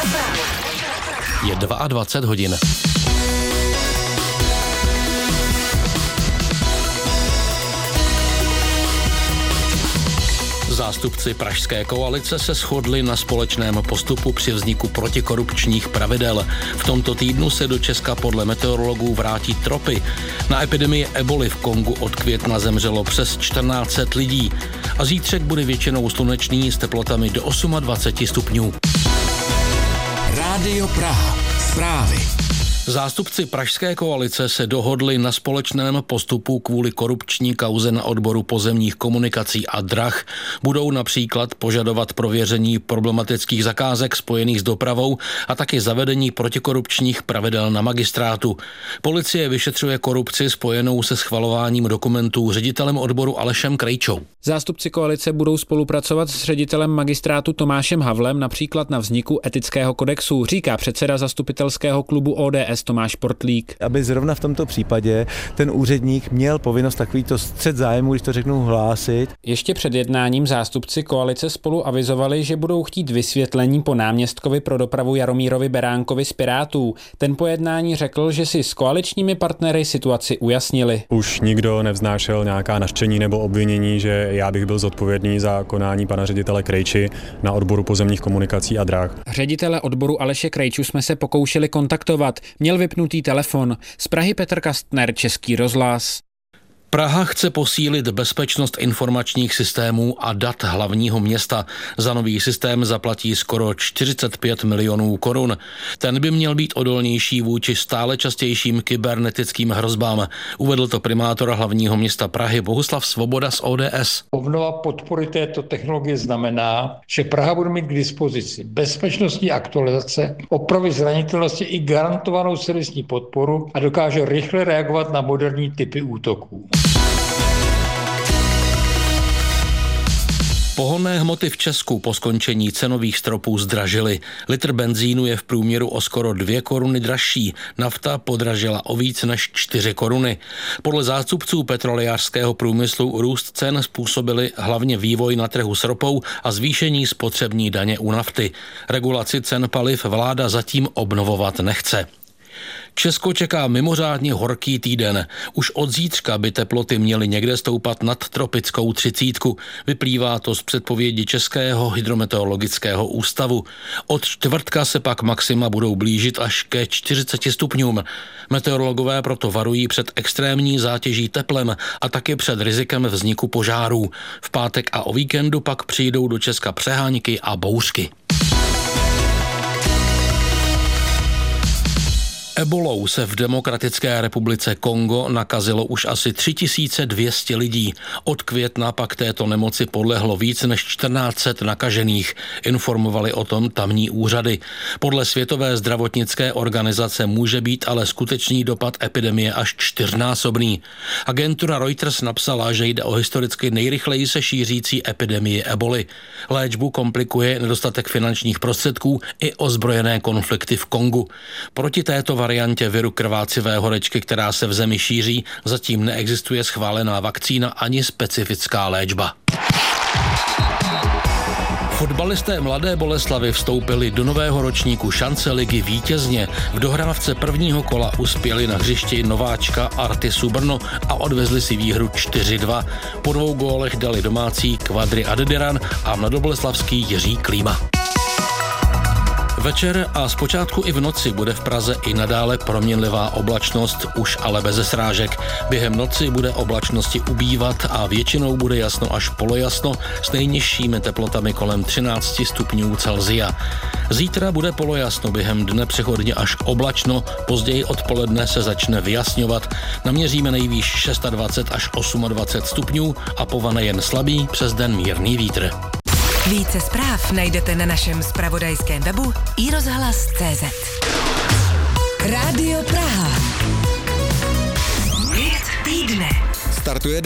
Je 22 hodin. Zástupci pražské koalice se shodli na společném postupu při vzniku protikorupčních pravidel. V tomto týdnu se do Česka podle meteorologů vrátí tropy. Na epidemii eboli v Kongu od května zemřelo přes 1400 lidí. A zítřek bude většinou slunečný s teplotami do 28 stupňů. Rádio Praha. Zprávy. Zástupci pražské koalice se dohodli na společném postupu kvůli korupční kauze na odboru pozemních komunikací a drah. Budou například požadovat prověření problematických zakázek spojených s dopravou a taky zavedení protikorupčních pravidel na magistrátu. Policie vyšetřuje korupci spojenou se schvalováním dokumentů ředitelem odboru Alešem Krejčou. Zástupci koalice budou spolupracovat s ředitelem magistrátu Tomášem Havlem například na vzniku etického kodexu, říká předseda zastupitelského klubu ODS Tomáš Portlík. Aby zrovna v tomto případě ten úředník měl povinnost takovýto střet zájmu, když to řeknu, hlásit. Ještě před jednáním zástupci koalice spolu avizovali, že budou chtít vysvětlení po náměstkovi pro dopravu Jaromírovi Beránkovi z Pirátů. Ten po jednání řekl, že si s koaličními partnery situaci ujasnili. Už nikdo nevznášel nějaká nařčení nebo obvinění, že já bych byl zodpovědný za konání pana ředitele Krejči na odboru pozemních komunikací a drah. Ředitele odboru Aleše Krejču jsme se pokoušeli kontaktovat. Měl vypnutý telefon. Z Prahy Petr Kastner, Český rozhlas. Praha chce posílit bezpečnost informačních systémů a dat hlavního města. Za nový systém zaplatí skoro 45 milionů korun. Ten by měl být odolnější vůči stále častějším kybernetickým hrozbám. Uvedl to primátor hlavního města Prahy Bohuslav Svoboda z ODS. Obnova podpory této technologie znamená, že Praha bude mít k dispozici bezpečnostní aktualizace, opravy zranitelnosti i garantovanou servisní podporu a dokáže rychle reagovat na moderní typy útoků. Pohonné hmoty v Česku po skončení cenových stropů zdražily. Litr benzínu je v průměru o skoro 2 koruny dražší. Nafta podražila o víc než 4 koruny. Podle zástupců petrolejářského průmyslu růst cen způsobily hlavně vývoj na trhu s ropou a zvýšení spotřební daně u nafty. Regulaci cen paliv vláda zatím obnovovat nechce. Česko čeká mimořádně horký týden. Už od zítřka by teploty měly někde stoupat nad tropickou 30. Vyplývá to z předpovědi Českého hydrometeorologického ústavu. Od čtvrtka se pak maxima budou blížit až ke 40 stupňům. Meteorologové proto varují před extrémní zátěží teplem a taky před rizikem vzniku požárů. V pátek a o víkendu pak přijdou do Česka přehánky a bouřky. Ebolou se v Demokratické republice Kongo nakazilo už asi 3200 lidí. Od května pak této nemoci podlehlo víc než 1400 nakažených, informovali o tom tamní úřady. Podle Světové zdravotnické organizace může být ale skutečný dopad epidemie až 4násobný. Agentura Reuters napsala, že jde o historicky nejrychleji se šířící epidemii eboli. Léčbu komplikuje nedostatek finančních prostředků i ozbrojené konflikty v Kongu. Proti této variantě viru krvácivé horečky, která se v zemi šíří, zatím neexistuje schválená vakcína ani specifická léčba. Fotbalisté Mladé Boleslavi vstoupili do nového ročníku šance ligy vítězně. V dohrávce prvního kola uspěli na hřišti nováčka Artisu Brno a odvezli si výhru 4-2. Po 2 gólech dali domácí Kvadri Adediran a mladoboleslavský Jiří Klíma. Večer a zpočátku i v noci bude v Praze i nadále proměnlivá oblačnost, už ale bez srážek. Během noci bude oblačnosti ubývat a většinou bude jasno až polojasno s nejnižšími teplotami kolem 13 stupňů Celsia. Zítra bude polojasno, během dne přechodně až oblačno, později odpoledne se začne vyjasňovat. Naměříme nejvýš 26 až 28 stupňů a povane jen slabý, přes den mírný vítr. Více zpráv najdete na našem zpravodajském webu iRozhlas.cz. Rádio Praha. Hit týdne. Startuje